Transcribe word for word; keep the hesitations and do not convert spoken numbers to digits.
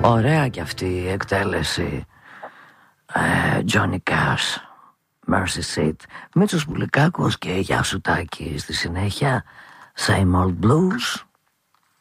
Ωραία κι αυτή η εκτέλεση. ε, Johnny Cash, Mercy Seat. Μίτσος Πουλικάκος και Γεια σου Τάκη στη συνέχεια. Same Old Blues.